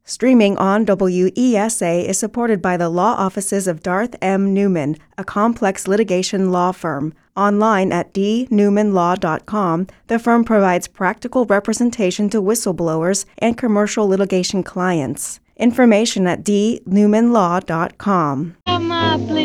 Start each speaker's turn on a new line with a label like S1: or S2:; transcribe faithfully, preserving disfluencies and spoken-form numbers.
S1: Streaming on W E S A is supported by the law offices of Darth M. Newman, a complex litigation law firm. Online at d newman law dot com, the firm provides practical representation to whistleblowers and commercial litigation clients. Information at d newman law dot com.